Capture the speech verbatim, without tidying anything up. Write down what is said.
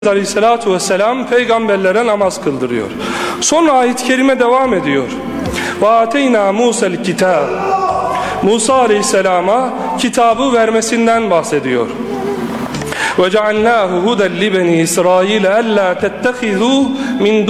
Aleyhissalatu vesselam peygamberlere namaz kıldırıyor. Sonra ayet-i kerime devam ediyor. Ve ateyna Musa'l kitab. Musa Aleyhisselam'a kitabı vermesinden bahsediyor. Ve cealnahu huden li beni İsrail alla tettehizu min